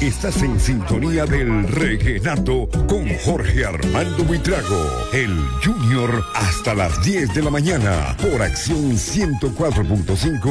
Estás en sintonía del Reguenato con Jorge Armando Buitrago, el Junior, hasta las 10 de la mañana por Acción 104.5